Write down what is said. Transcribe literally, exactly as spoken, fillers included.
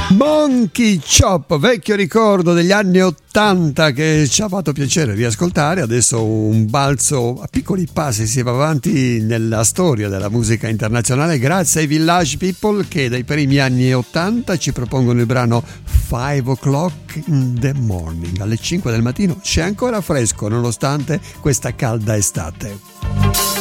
Monkey Chop, vecchio ricordo degli anni ottanta che ci ha fatto piacere riascoltare. Adesso un balzo a piccoli passi, si va avanti nella storia della musica internazionale grazie ai Village People che dai primi anni ottanta ci propongono il brano Five O'Clock in the Morning. Alle cinque del mattino c'è ancora fresco nonostante questa calda estate.